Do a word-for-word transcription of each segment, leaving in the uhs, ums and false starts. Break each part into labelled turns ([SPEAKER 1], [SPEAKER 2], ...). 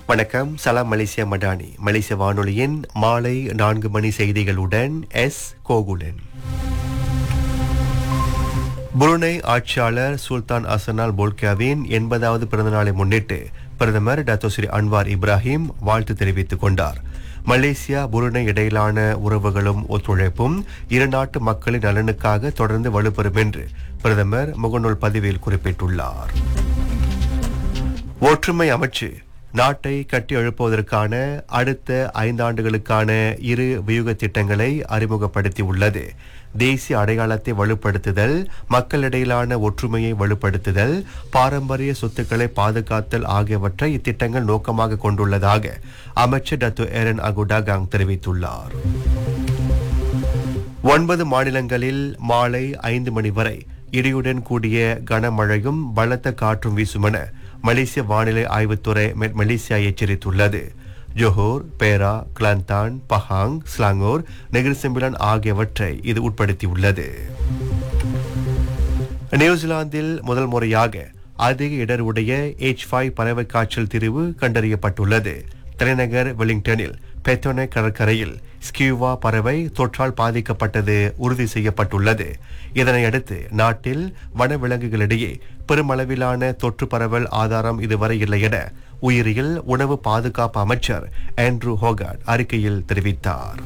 [SPEAKER 1] வணக்கம். சலாம் மலேசியா மடானி மலேசிய வானொலியின் மாலை நான்கு மணி செய்திகளுடன் எஸ் கோகுலன். புருனை ஆட்சியாளர் சுல்தான் அசனால் போல்கியாவின் எண்பதாவது பிறந்தநாளை முன்னிட்டு பிரதமர் டாக்டர் ஸ்ரீ அன்வார் இப்ராஹிம் வாழ்த்து தெரிவித்துக் கொண்டார். மலேசியா புருனை இடையிலான உறவுகளும் ஒத்துழைப்பும் இரு நாட்டு மக்களின் நலனுக்காக தொடர்ந்து வலுப்பெறும் என்று பிரதமர் முகநூல் பதிவில் குறிப்பிட்டுள்ளார். ஒற்றுமை அமைச்சு நாட்டை கட்டி எழுப்புவதற்கான அடுத்த ஐந்தாண்டுகளுக்கான இரு வியூக திட்டங்களை அறிமுகப்படுத்தி உள்ளது. தேசிய அடையாளத்தை வலுப்படுத்துதல், மக்களிடையிலான ஒற்றுமையை வலுப்படுத்துதல், பாரம்பரிய சொத்துக்களை பாதுகாத்தல் ஆகியவற்றை இத்திட்டங்கள் நோக்கமாக கொண்டுள்ளதாக அமைச்சர் டாக்டர் ஏரன் அகுடாகாங் தெரிவித்துள்ளார். ஒன்பது மாநிலங்களில் மாலை ஐந்து மணி வரை இடியுடன் கூடிய கனமழையும் பலத்த காற்றும் வீசுமென மலேசிய வானிலை ஆய்வுத்துறை மலேசியா எச்சரித்துள்ளது. ஜோஹோர், பேரா, Kelantan, Pahang, Selangor, Negeri Sembilan ஆகியவற்றை இது உட்படுத்தியுள்ளது. நியூசிலாந்தில் முதல் முறையாக அதிக இடருடைய எச் ஐந்து பறவை காய்ச்சல் திரிவு கண்டறியப்பட்டுள்ளது. தலைநகர் வெலிங்டனில் பெத்தோனே கடற்கரையில் ஸ்கியூவா பறவை தொற்றால் பாதிக்கப்பட்டது உறுதி செய்யப்பட்டுள்ளது. இதனையடுத்து நாட்டில் வனவிலங்குகளிடையே பெருமளவிலான தொற்று பரவல் ஆதாரம் இதுவரை இல்லை என உயிரியல் உணவு பாதுகாப்பு அமைச்சர் ஆண்ட்ரூ ஹோகார்ட் அறிக்கையில் தெரிவித்தார்.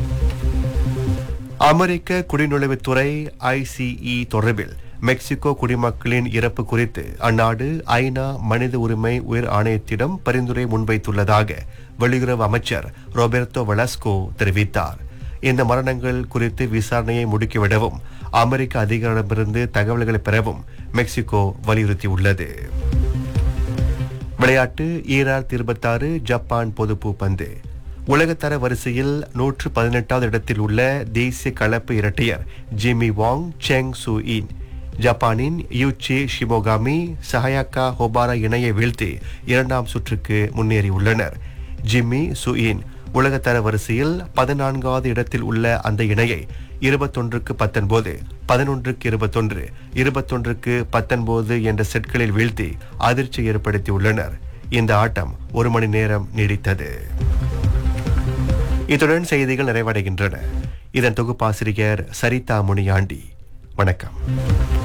[SPEAKER 1] அமெரிக்க குடிநுழைவுத்துறை ஐசிஇ தொடர்பில் மெக்சிகோ குடிமக்களின் இறப்பு குறித்து அந்நாடு ஐநா மனித உரிமை உயர் ஆணையத்திடம் பரிந்துரை முன்வைத்துள்ளதாக வெளியுறவு அமைச்சர் ரோபர்டோ வெலாஸ்கோ தெரிவித்தார். இந்த மரணங்கள் குறித்து விசாரணையை முடுக்கிவிடவும் அமெரிக்க அதிகாரிடமிருந்து தகவல்களை பெறவும் மெக்சிகோ வலியுறுத்தியுள்ளது. விளையாட்டு ஈராயிரத்தி இருபத்தி ஆறு ஜப்பான் பொதுப்பு பந்து உலகத்தர வரிசையில் நூற்று பதினெட்டாவது இடத்தில் உள்ள தேசிய கலப்பு இரட்டையர் ஜிமி வாங், செங் சூ இன் ஜப்பானின் யூச்சி ஷிமோகாமி, சஹயாக்கா ஹோபாரா இணையை வீழ்த்தி இரண்டாம் சுற்றுக்கு முன்னேறியுள்ளனர். ஜிம்மி சுயின் உலகத்தர வரிசையில் பதினான்காவது இடத்தில் உள்ள அந்த இணையை இருபத்தொன்றுக்கு பத்தொன்பது, பதினொன்றுக்கு இருபத்தொன்று, இருபத்தொன்றுக்கு பத்தொன்பது என்ற செட்களில் வீழ்த்தி அதிர்ச்சி ஏற்படுத்தியுள்ளனர். இந்த ஆட்டம் ஒரு மணி நேரம் நீடித்தது. இத்துடன் செய்திகள் நிறைவடைகின்றன. இதன் தொகுப்பாசிரியர் சரிதா முனியாண்டி. வணக்கம்.